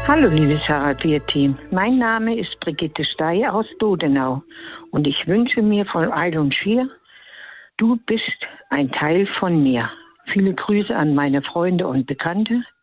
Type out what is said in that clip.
Hallo liebes Harald-Wir-Team, mein Name ist Brigitte Stey aus Dodenau und ich wünsche mir von Eil und Schier, du bist ein Teil von mir. Viele Grüße an meine Freunde und Bekannte,